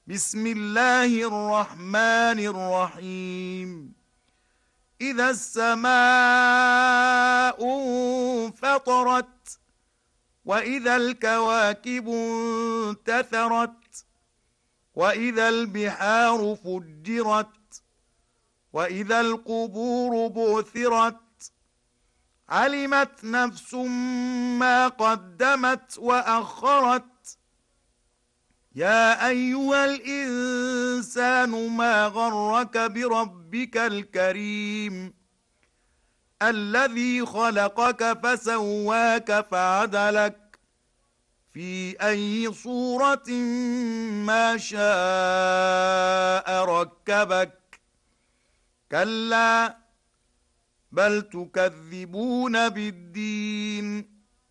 بسم الله الرحمن الرحيم. إذا السماء انفطرت وإذا الكواكب انتثرت وإذا البحار فجرت وإذا القبور بعثرت علمت نفس ما قدمت وأخرت. يا أيها الإنسان ما غرك بربك الكريم الذي خلقك فسواك فعدلك في أي صورة ما شاء ركبك. كلا بل تكذبون بالدين